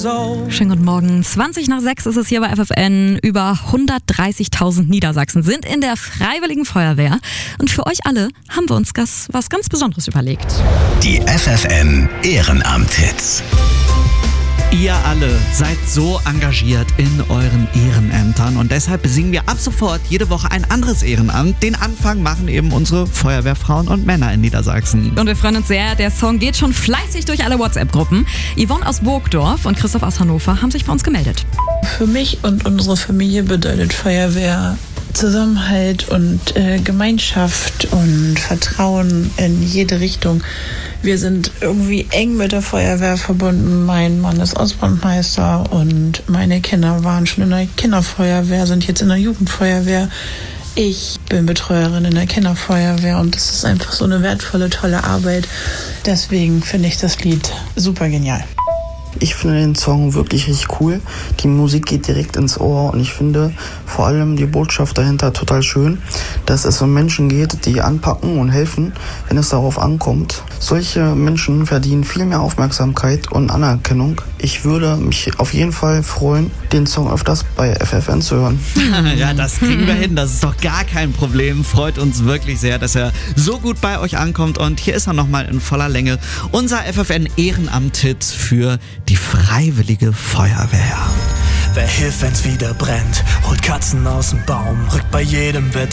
old. Schönen guten Morgen. 20 nach 6 ist es hier bei FFN. Über 130.000 Niedersachsen sind in der Freiwilligen Feuerwehr. Und für euch alle haben wir uns was ganz Besonderes überlegt. Die FFN Ehrenamt-Hits. Ihr alle seid so engagiert in euren Ehrenämtern und deshalb besingen wir ab sofort jede Woche ein anderes Ehrenamt. Den Anfang machen eben unsere Feuerwehrfrauen und Männer in Niedersachsen. Und wir freuen uns sehr, der Song geht schon fleißig durch alle WhatsApp-Gruppen. Yvonne aus Burgdorf und Christoph aus Hannover haben sich bei uns gemeldet. Für mich und unsere Familie bedeutet Feuerwehr Zusammenhalt und Gemeinschaft und Vertrauen in jede Richtung. Wir sind irgendwie eng mit der Feuerwehr verbunden. Mein Mann ist Ausbrandmeister und meine Kinder waren schon in der Kinderfeuerwehr, sind jetzt in der Jugendfeuerwehr. Ich bin Betreuerin in der Kinderfeuerwehr und das ist einfach so eine wertvolle, tolle Arbeit. Deswegen finde ich das Lied super genial. Ich finde den Song wirklich richtig cool. Die Musik geht direkt ins Ohr und ich finde vor allem die Botschaft dahinter total schön, dass es um Menschen geht, die anpacken und helfen, wenn es darauf ankommt. Solche Menschen verdienen viel mehr Aufmerksamkeit und Anerkennung. Ich würde mich auf jeden Fall freuen, den Song öfters bei FFN zu hören. Ja, das kriegen wir hin. Das ist doch gar kein Problem. Freut uns wirklich sehr, dass er so gut bei euch ankommt. Und hier ist er nochmal in voller Länge. Unser FFN Ehrenamt-Hit für die Freiwillige Feuerwehr. Wer hilft, wenn's wieder brennt, holt Katzen aus dem Baum, rückt bei jedem Wetter